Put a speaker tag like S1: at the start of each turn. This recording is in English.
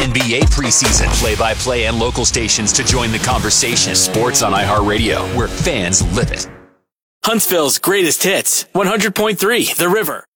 S1: NBA preseason. Play-by-play and local stations to join the conversation. Sports on iHeartRadio, where fans live it.
S2: Huntsville's greatest hits, 100.3 The River.